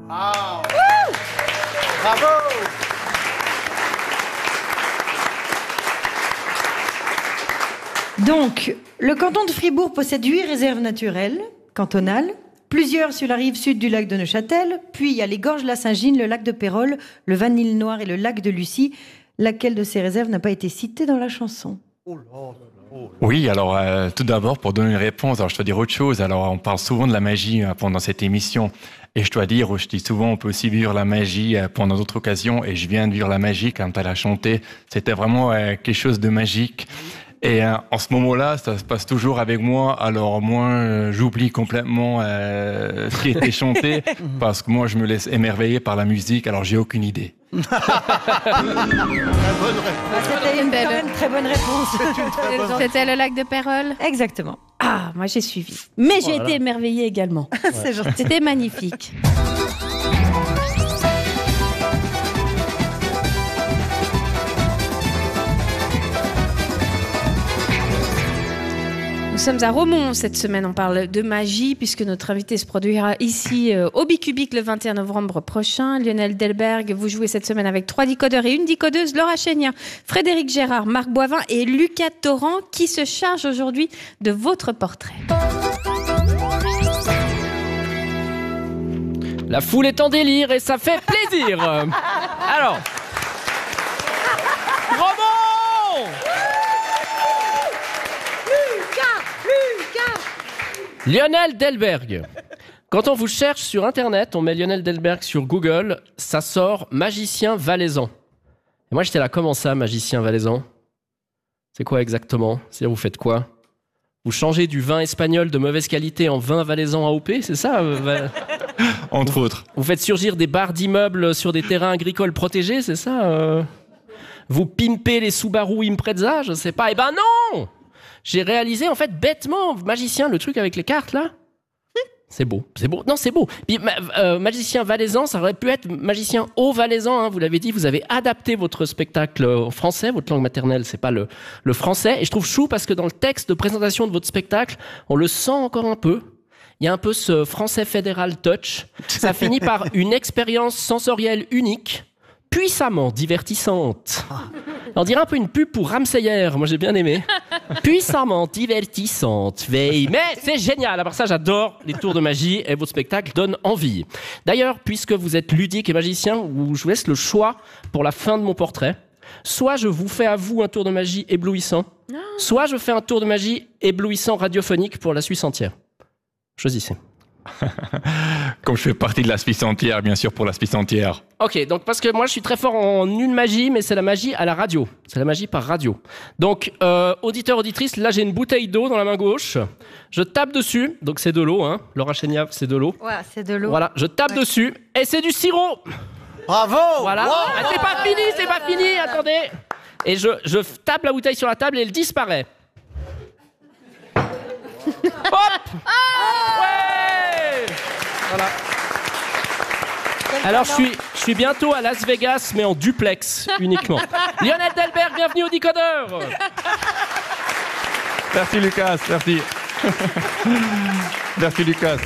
Wow. Bravo. Donc, le canton de Fribourg possède 8 réserves naturelles cantonales, plusieurs sur la rive sud du lac de Neuchâtel, puis il y a les gorges de la Saint-Gine, le lac de Pérol, le Vanille Noir et le lac de Lucie. Laquelle de ces réserves n'a pas été citée dans la chanson ? Oui, alors tout d'abord, pour donner une réponse, alors je dois dire autre chose. Alors on parle souvent de la magie pendant cette émission. Et je dois dire, je dis souvent, on peut aussi vivre la magie pendant d'autres occasions. Et je viens de vivre la magie quand elle a chanté. C'était vraiment quelque chose de magique. Et en ce moment-là, ça se passe toujours avec moi. Alors moi, j'oublie complètement ce qui était chanté parce que moi, je me laisse émerveiller par la musique. Alors j'ai aucune idée. C'était quand même une très bonne réponse. C'était le lac de Pérol. Exactement. Ah, moi j'ai suivi. Mais j'ai été émerveillée également. C'est gentil. C'était magnifique. Nous sommes à Romont cette semaine, on parle de magie puisque notre invité se produira ici au Bicubic le 21 novembre prochain. Lionel Delberg, vous jouez cette semaine avec 3 décodeurs et une décodeuse, Laura Chénier, Frédéric Gérard, Marc Boivin et Lucas Torrent qui se chargent aujourd'hui de votre portrait. La foule est en délire et ça fait plaisir. Alors, Romont! Lionel Delberg. Quand on vous cherche sur Internet, on met Lionel Delberg sur Google, ça sort magicien valaisan. Et moi j'étais là, comment ça, magicien valaisan ? C'est quoi exactement ? C'est-à-dire vous faites quoi ? Vous changez du vin espagnol de mauvaise qualité en vin valaisan AOP, c'est ça Entre autres. Vous faites surgir des barres d'immeubles sur des terrains agricoles protégés, c'est ça Vous pimpez les Subaru Impreza, je sais pas. Eh ben non ! J'ai réalisé, en fait, bêtement, magicien, le truc avec les cartes, là. C'est beau, c'est beau. Non, c'est beau. Puis, magicien valaisan, ça aurait pu être magicien haut valaisan, hein, vous l'avez dit, vous avez adapté votre spectacle au français, votre langue maternelle, c'est pas le français. Et je trouve chou parce que dans le texte de présentation de votre spectacle, on le sent encore un peu. Il y a un peu ce français fédéral touch. Ça finit par une expérience sensorielle unique, puissamment divertissante. On dirait un peu une pub pour Ramsayer, moi j'ai bien aimé. Puissamment divertissante, veille. Mais c'est génial, à part ça j'adore les tours de magie et votre spectacle donne envie. D'ailleurs, puisque vous êtes ludique et magicien, je vous laisse le choix pour la fin de mon portrait. Soit je vous fais à vous un tour de magie éblouissant, soit je fais un tour de magie éblouissant radiophonique pour la Suisse entière. Choisissez. Comme je fais partie de la Suisse entière, bien sûr, pour la Suisse entière. Ok, donc parce que moi je suis très fort en une magie, mais c'est la magie à la radio. C'est la magie par radio. Donc, auditeur, auditrice, là j'ai une bouteille d'eau dans la main gauche. Je tape dessus, donc c'est de l'eau, hein. Laura Chénier, c'est de l'eau. Ouais, c'est de l'eau. Voilà, je tape dessus, et c'est du sirop. Bravo. Voilà. Wow. Ah, c'est pas fini, attendez. Et je tape la bouteille sur la table et elle disparaît. Hop. Ouais. Voilà. Alors, je suis bientôt à Las Vegas, mais en duplex uniquement. Lionel Delberg, bienvenue au Décodeur. Merci Lucas, merci. Merci Lucas.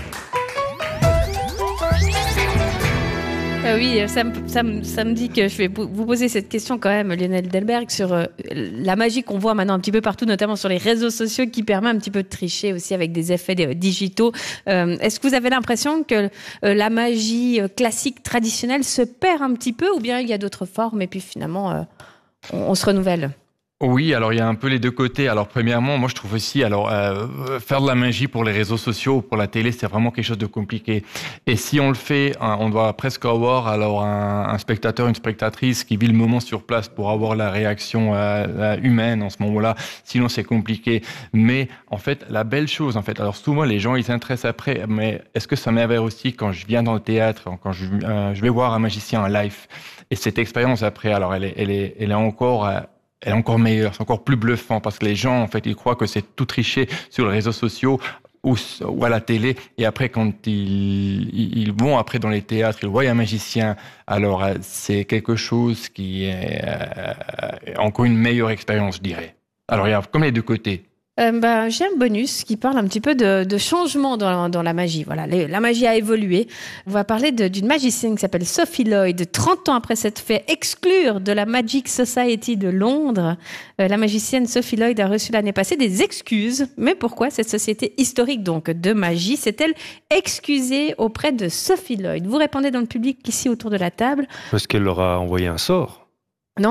Oui, ça me dit que je vais vous poser cette question quand même, Lionel Delberg, sur la magie qu'on voit maintenant un petit peu partout, notamment sur les réseaux sociaux, qui permet un petit peu de tricher aussi avec des effets digitaux. Est-ce que vous avez l'impression que la magie classique, traditionnelle, se perd un petit peu, ou bien il y a d'autres formes et puis finalement on se renouvelle ? Oui, alors il y a un peu les deux côtés. Alors premièrement, moi je trouve aussi, faire de la magie pour les réseaux sociaux ou pour la télé, c'est vraiment quelque chose de compliqué. Et si on le fait, on doit presque avoir un spectateur, une spectatrice qui vit le moment sur place pour avoir la réaction humaine en ce moment-là. Sinon c'est compliqué. Mais en fait, la belle chose, alors souvent les gens ils s'intéressent après. Mais est-ce que ça m'avère aussi quand je viens dans le théâtre, quand je vais voir un magicien en live, et cette expérience après, alors elle est encore meilleure, c'est encore plus bluffant parce que les gens, en fait, ils croient que c'est tout triché sur les réseaux sociaux ou à la télé. Et après, quand ils vont après dans les théâtres, ils voient un magicien. Alors, c'est quelque chose qui est encore une meilleure expérience, je dirais. Alors, il y a comme les deux côtés. J'ai un bonus qui parle un petit peu de changement dans la magie. Voilà, la magie a évolué. On va parler d'une magicienne qui s'appelle Sophie Lloyd. 30 ans après s'être fait exclure de la Magic Society de Londres, la magicienne Sophie Lloyd a reçu l'année passée des excuses. Mais pourquoi cette société historique donc de magie s'est-elle excusée auprès de Sophie Lloyd? Vous répondez dans le public ici autour de la table. Parce qu'elle leur a envoyé un sort. Non.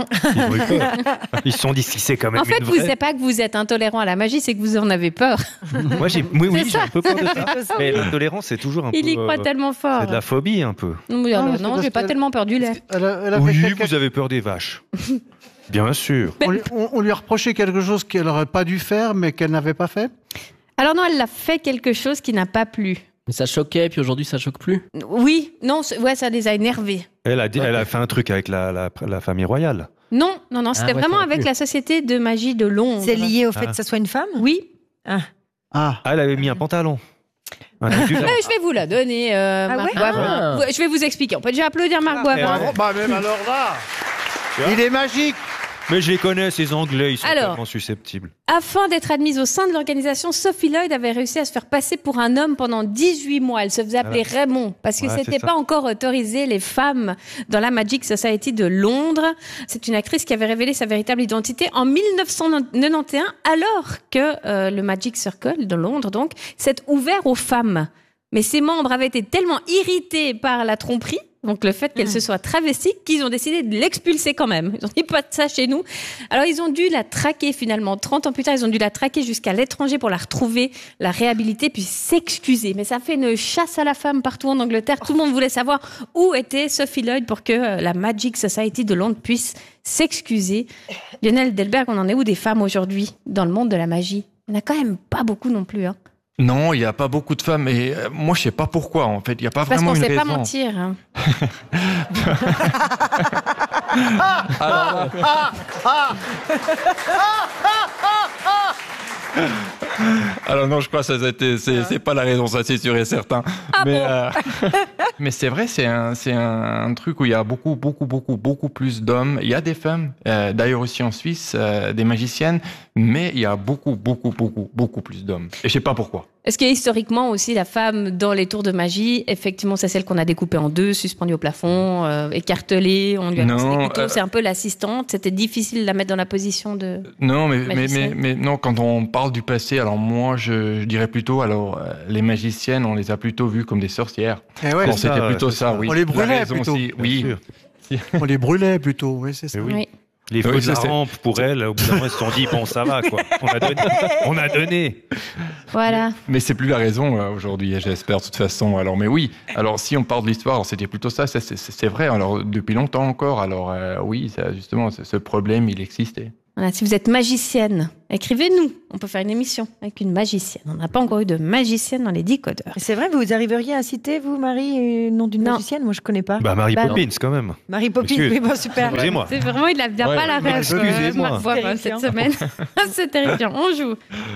Ils se sont dit si c'est quand même En fait, une vous vraie. c'est pas que vous êtes intolérant à la magie, c'est que vous en avez peur. Moi, j'ai un peu peur de ça. Mais l'intolérance, c'est toujours un peu. Il y croit tellement fort. C'est de la phobie un peu. Oui, Non, alors, c'est non, parce j'ai pas qu'elle- tellement peur du lait. Elle a fait Oui, quelque- vous avez peur des vaches. Bien sûr. On lui a reproché quelque chose qu'elle n'aurait pas dû faire, mais qu'elle n'avait pas fait. Alors non, elle a fait quelque chose qui n'a pas plu. Mais ça choquait, puis aujourd'hui, ça choque plus. Oui, non, ça les a énervés. Elle a fait un truc avec la famille royale. Non, c'était ouais, vraiment ça aurait avec pu. la société de magie de Londres. C'est lié au fait Ah. que ça soit une femme? Oui. Ah, Ah, elle avait mis un pantalon. Un truc du genre. Je vais vous la donner, Marc ouais Boivin. Ah. Je vais vous expliquer. On peut déjà applaudir Marc Boivin. bah même alors là, il est magique. Mais je les connais, ces Anglais, ils sont Alors. tellement susceptibles. Afin d'être admise au sein de l'organisation, Sophie Lloyd avait réussi à se faire passer pour un homme pendant 18 mois. Elle se faisait appeler Raymond parce que Ouais, c'était c'est ça. pas encore autorisé les femmes dans la Magic Society de Londres. C'est une actrice qui avait révélé sa véritable identité en 1991 alors que le Magic Circle de Londres donc s'est ouvert aux femmes. Mais ses membres avaient été tellement irrités par la tromperie, donc le fait qu'elle se soit travestie, qu'ils ont décidé de l'expulser quand même. Ils ont dit pas de ça chez nous. Alors ils ont dû la traquer finalement. 30 ans plus tard, ils ont dû la traquer jusqu'à l'étranger pour la retrouver, la réhabiliter, puis s'excuser. Mais ça fait une chasse à la femme partout en Angleterre. Tout le monde voulait savoir où était Sophie Lloyd pour que la Magic Society de Londres puisse s'excuser. Lionel Delberg, on en est où des femmes aujourd'hui dans le monde de la magie? Il n'y en a quand même pas beaucoup non plus. Hein. Non, il n'y a pas beaucoup de femmes. Et moi, je sais pas pourquoi, en fait. Il n'y a pas Parce vraiment qu'on une ne sait raison. pas mentir. Hein. Alors non, je crois que c'est pas la raison, ça c'est sûr et certain. Mais c'est vrai, c'est un truc où il y a beaucoup plus d'hommes. Il y a des femmes, d'ailleurs aussi en Suisse, des magiciennes, mais il y a beaucoup plus d'hommes. Et je sais pas pourquoi. Est-ce que historiquement aussi la femme dans les tours de magie, effectivement, c'est celle qu'on a découpée en deux, suspendue au plafond, écartelée, on lui a lancé Non, des couteaux, c'est un peu l'assistante. C'était difficile de la mettre dans la position de. Non, magicienne. mais non, quand on parle du passé, alors moi je dirais plutôt, les magiciennes, on les a plutôt vues comme des sorcières. Eh ouais, Bon, c'est ça, c'était plutôt c'est ça, ça. oui. On les brûlait La raison plutôt. aussi, oui. Bien sûr. on les brûlait plutôt, oui, c'est ça. Mais oui. Oui. Les Oui, feux ça, de la c'est- rampe, pour elle, au bout d'un moment, ils se sont dit, bon, ça va, quoi. On a donné. Voilà. Mais c'est plus la raison aujourd'hui, j'espère de toute façon. Alors, mais oui. Alors, si on parle de l'histoire, alors, c'était plutôt ça. C'est vrai. Alors, depuis longtemps encore. Alors, oui, ça, justement, ce problème, il existait. Voilà, si vous êtes magicienne, écrivez-nous. On peut faire une émission avec une magicienne. On n'a pas encore eu de magicienne dans les décodeurs. C'est vrai, vous arriveriez à citer, vous, Marie, le nom d'une Non. magicienne? Moi, je connais pas. Bah, Mary Bah, Poppins, quand même. Marie Poppins, Excuse. oui, bon, super. Excusez-moi. C'est vraiment, il n'a Ouais, pas la rêve, excusez-moi. Marc Boivin, cette Terrifiant. semaine. C'est terrifiant. On joue.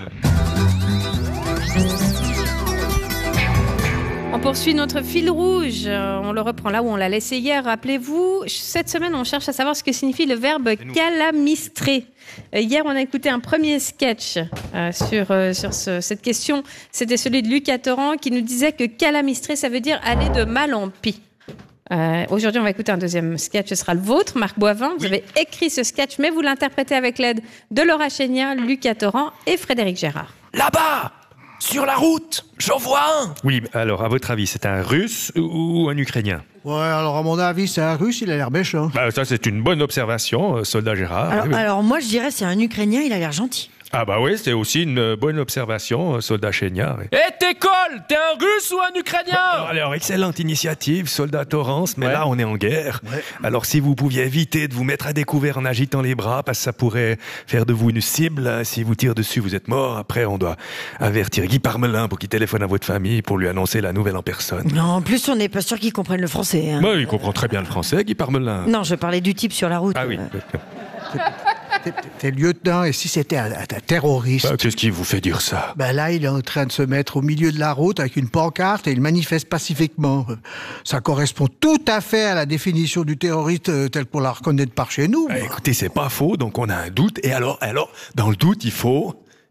On poursuit notre fil rouge. On le reprend là où on l'a laissé hier. Rappelez-vous, cette semaine, on cherche à savoir ce que signifie le verbe calamistrer. Hier, on a écouté un premier sketch sur cette question. C'était celui de Lucas Torrent qui nous disait que calamistrer, ça veut dire aller de mal en pis. Aujourd'hui, on va écouter un deuxième sketch. Ce sera le vôtre, Marc Boivin. Vous avez écrit ce sketch, mais vous l'interprétez avec l'aide de Laura Chénia, Lucas Torrent et Frédéric Gérard. Là-bas, sur la route, j'en vois un. Oui, alors, à votre avis, c'est un Russe ou un Ukrainien? Ouais, alors à mon avis, c'est un Russe, il a l'air méchant. Bah, ça, c'est une bonne observation, soldat Gérard. Alors, Oui, oui. alors, moi, je dirais c'est un Ukrainien, il a l'air gentil. Ah bah oui, c'est aussi une bonne observation, soldat Chénia. Oui. Eh, t'école, t'es un Russe ou un Ukrainien? Alors, excellente initiative, soldat Torrance, mais là, on est en guerre. Ouais. Alors, si vous pouviez éviter de vous mettre à découvert en agitant les bras, parce que ça pourrait faire de vous une cible. Si vous tirez dessus, vous êtes mort. Après, on doit avertir Guy Parmelin pour qu'il téléphone à votre famille pour lui annoncer la nouvelle en personne. Non, en plus, on n'est pas sûr qu'il comprenne le français. Hein. Bah, il comprend très bien le français, Guy Parmelin. Non, je parlais du type sur la route. Ah oui. T'es lieutenant, et si c'était un terroriste? Bah, qu'est-ce qui vous fait dire ça? Ben là, il est en train de se mettre au milieu de la route avec une pancarte et il manifeste pacifiquement. Ça correspond tout à fait à la définition du terroriste telle qu'on la reconnaît de par chez nous. Bah, écoutez, c'est pas faux, donc on a un doute. Et alors, dans le doute, il faut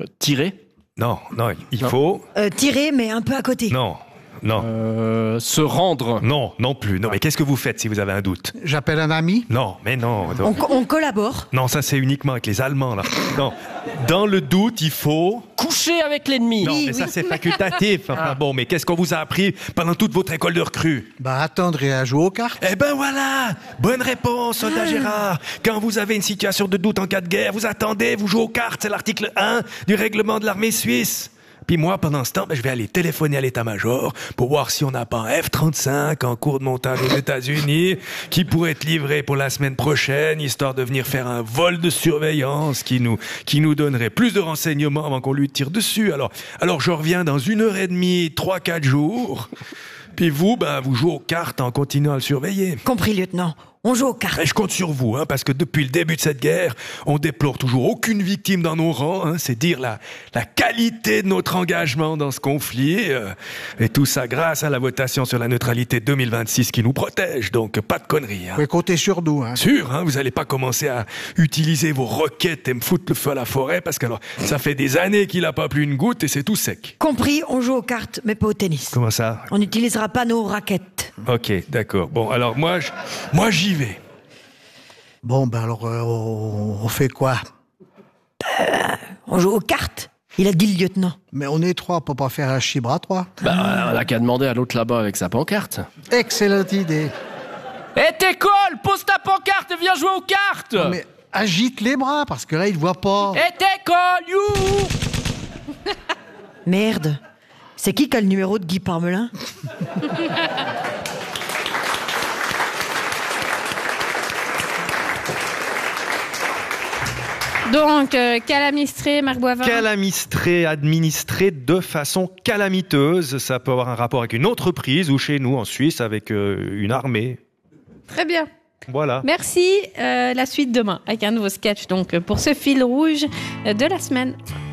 Tirer. Non, il Non. faut... Tirer, mais un peu à côté. Non. Se rendre. Non plus. Non, mais qu'est-ce que vous faites si vous avez un doute? J'appelle un ami. Non, mais non. On collabore. Non, ça c'est uniquement avec les Allemands, là. Non. Dans le doute, il faut... Coucher avec l'ennemi. Non, mais ça c'est facultatif. Enfin bon, mais qu'est-ce qu'on vous a appris pendant toute votre école de recrues? Attendre et à jouer aux cartes. Eh ben voilà! Bonne réponse, soldat Gérard. Quand vous avez une situation de doute en cas de guerre, vous attendez, vous jouez aux cartes. C'est l'article 1 du règlement de l'armée suisse. Puis moi, pendant ce temps, je vais aller téléphoner à l'état-major pour voir si on n'a pas un F-35 en cours de montage aux États-Unis qui pourrait être livré pour la semaine prochaine, histoire de venir faire un vol de surveillance qui nous donnerait plus de renseignements avant qu'on lui tire dessus. Alors je reviens dans 1h30, 3-4 jours. Puis vous jouez aux cartes en continuant à le surveiller. Compris, lieutenant. On joue aux cartes. Et je compte sur vous, parce que depuis le début de cette guerre, on déplore toujours aucune victime dans nos rangs. C'est dire la qualité de notre engagement dans ce conflit. Et tout ça grâce à la votation sur la neutralité 2026 qui nous protège. Donc pas de conneries. Vous pouvez compter sur nous. Sûr, vous n'allez pas commencer à utiliser vos roquettes et me foutre le feu à la forêt, parce que ça fait des années qu'il n'a pas plu une goutte et c'est tout sec. Compris, on joue aux cartes, mais pas au tennis. Comment ça? On n'utilisera pas nos raquettes. Ok, d'accord. Bon, alors moi j'y vais. Alors on fait quoi? On joue aux cartes. Il a dit le lieutenant. Mais on est 3 pour pas faire un chibre à 3. On a qu'à demander à l'autre là-bas avec sa pancarte. Excellente idée. T'école, pose ta pancarte et viens jouer aux cartes. Mais agite les bras, parce que là, il voit pas. T'école, you. Merde. C'est qui a le numéro de Guy Parmelin? Donc, calamistré, Marc Boivin. Calamistré, administré de façon calamiteuse. Ça peut avoir un rapport avec une entreprise ou chez nous en Suisse avec une armée. Très bien. Voilà. Merci. La suite demain avec un nouveau sketch donc pour ce fil rouge de la semaine.